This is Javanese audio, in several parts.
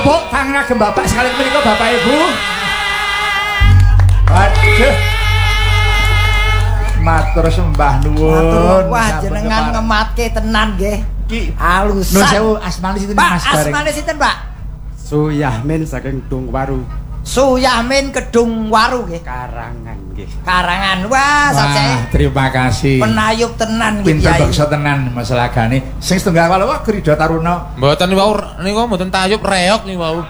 Tepuk tangan ageng Bapak sekali menika Bapak Ibu. Waduh. Matur sembah nuwun. Wah jenengan ngematke tenan nggih. Ki alusan. Nuwun sewu asmane sinten Mas Pak, asmane sinten Pak? Suyahmin saking Dungwaru. Suyahmin Kedung Waru nggih. Karangan nggih. Karangan. Wah, sajake. Terima kasih. Penayub tenan nggih. Pinter bangsa tenan masalah gane. Sing setunggal kala wae Krida Taruna. Mboten wau niku mboten tayub reok niku wau.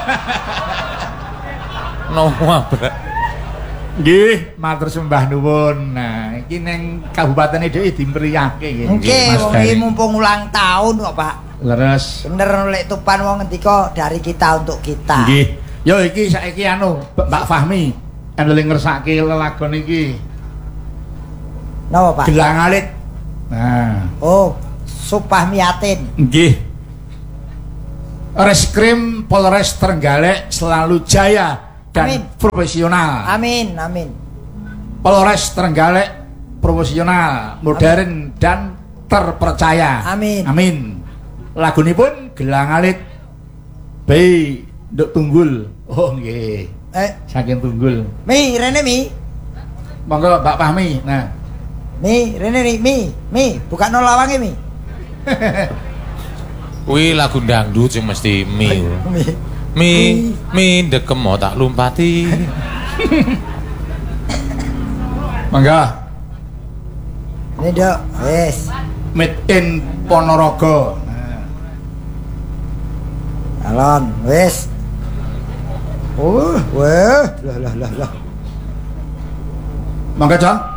Abrak. Nggih, matur sembah nuwun. Nah, iki ning kabupaten dhewe dimriyake nggih. Nggih, wong iki mumpung ulang tahun kok, Pak. Leres. Bener lek tupan wong ngendika dari kita untuk kita. Nggih. Yo iki saiki anu, Mbak Fahmi. Endele ngersake lelagon iki. Napa, Pak? Gelang alit. Nah. Oh, Supah Miatin. Nggih. Reskrim Polres Trenggalek selalu jaya dan Amin. profesional. Amin, amin. Polres Trenggalek profesional, modern dan terpercaya. Amin. Amin. Lagunipun Gelang Alit B Nduk Tunggul. Oh nggih. Saking Tunggul. Mi, rene Mi. Monggo Mbak Fahmi. Nah. Mi, rene Mi, buka no lawange Mi. Kuwi lagu dangdut sing mesti mi ndekem mau tak lumpati. Monggo. Ini Dok, wis. Made in Ponorogo. Alon, wis. Wah, lah. Monggo, Jon.